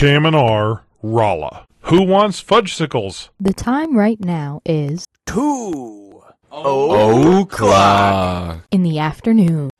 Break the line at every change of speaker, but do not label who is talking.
Kaminar, Rolla. Who wants fudgesicles?
The time right now is
2
o'clock
in the afternoon.